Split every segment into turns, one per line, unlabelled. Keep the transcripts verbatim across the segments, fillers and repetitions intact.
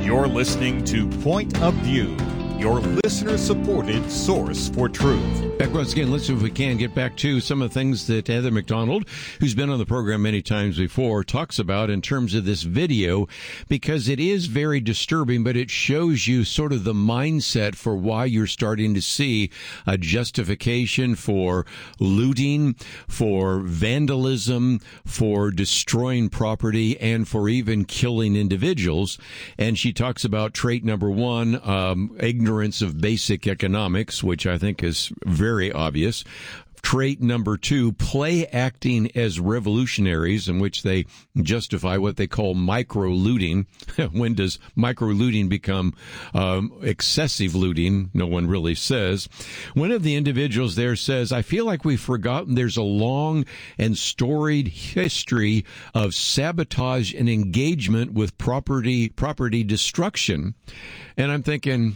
You're listening to Point of View, your listener-supported source for truth.
Back once again, let's see if we can get back to some of the things that Heather Mac Donald, who's been on the program many times before, talks about in terms of this video, because it is very disturbing, but it shows you sort of the mindset for why you're starting to see a justification for looting, for vandalism, for destroying property, and for even killing individuals. And she talks about trait number one, um, ignorance of basic economics, which I think is very Very obvious. Trait number two, play acting as revolutionaries, in which they justify what they call micro-looting. When does micro-looting become um, excessive looting? No one really says. One of the individuals there says, I feel like we've forgotten there's a long and storied history of sabotage and engagement with property, property destruction. And I'm thinking,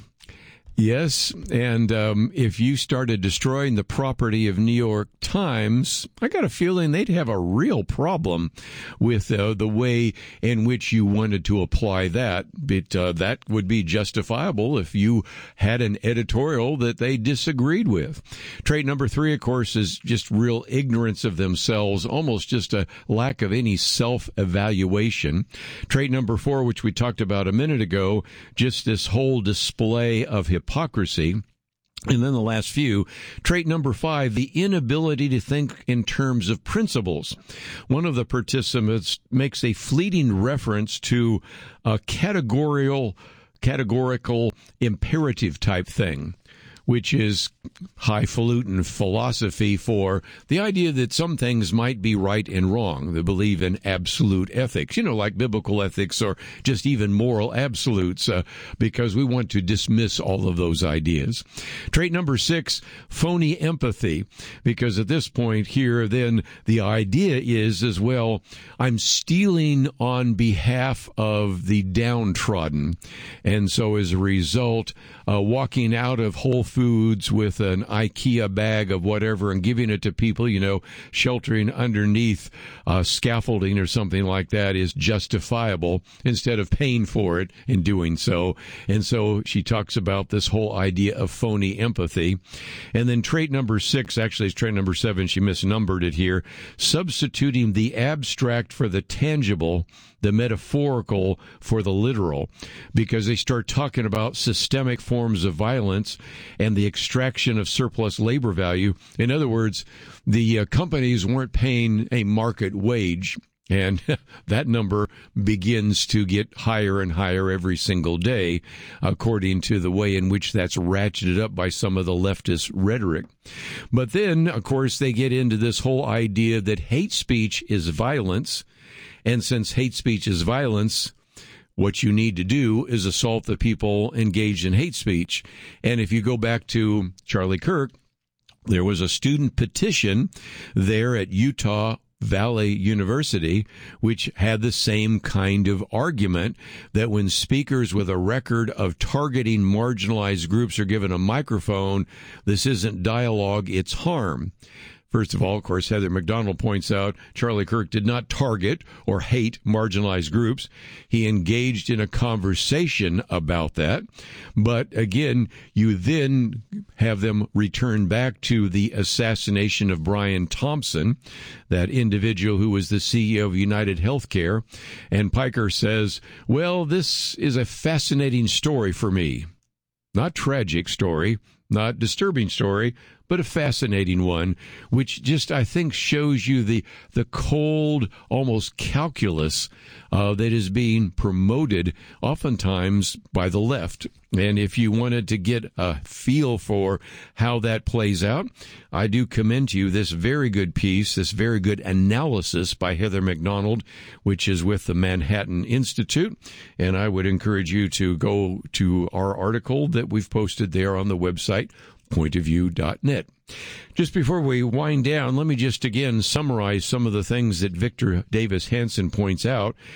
yes, and um, if you started destroying the property of New York Times, I got a feeling they'd have a real problem with uh, the way in which you wanted to apply that. But uh, that would be justifiable if you had an editorial that they disagreed with. Trait number three, of course, is just real ignorance of themselves, almost just a lack of any self-evaluation. Trait number four, which we talked about a minute ago, just this whole display of hypocrisy. Hypocrisy. And then the last few, trait number five, the inability to think in terms of principles. One of the participants makes a fleeting reference to a categorical, categorical imperative type thing, which is highfalutin philosophy for the idea that some things might be right and wrong. They believe in absolute ethics, you know, like biblical ethics or just even moral absolutes, uh, because we want to dismiss all of those ideas. Trait number six, phony empathy, because at this point here, then the idea is as well, I'm stealing on behalf of the downtrodden. And so as a result, uh, walking out of Whole Foods with an IKEA bag of whatever and giving it to people, you know, sheltering underneath uh, scaffolding or something like that is justifiable instead of paying for it in doing so. And so she talks about this whole idea of phony empathy. And then trait number six, actually it's trait number seven, she misnumbered it here, substituting the abstract for the tangible, the metaphorical for the literal, because they start talking about systemic forms of violence and the extraction of surplus labor value. In other words, the uh, companies weren't paying a market wage, and that number begins to get higher and higher every single day, according to the way in which that's ratcheted up by some of the leftist rhetoric. But then, of course, they get into this whole idea that hate speech is violence, and since hate speech is violence, what you need to do is assault the people engaged in hate speech. And if you go back to Charlie Kirk, there was a student petition there at Utah Valley University, which had the same kind of argument that when speakers with a record of targeting marginalized groups are given a microphone, this isn't dialogue, it's harm. First of all, of course, Heather Mac Donald points out Charlie Kirk did not target or hate marginalized groups. He engaged in a conversation about that. But again, you then have them return back to the assassination of Brian Thompson, that individual who was the C E O of United Healthcare. And Piker says, well, this is a fascinating story for me. Not tragic story, not disturbing story, but a fascinating one, which just, I think, shows you the the cold, almost calculus uh, that is being promoted oftentimes by the left. And if you wanted to get a feel for how that plays out, I do commend to you this very good piece, this very good analysis by Heather Mac Donald, which is with the Manhattan Institute. And I would encourage you to go to our article that we've posted there on the website, point of view dot net. Just before we wind down, let me just again summarize some of the things that Victor Davis Hanson points out.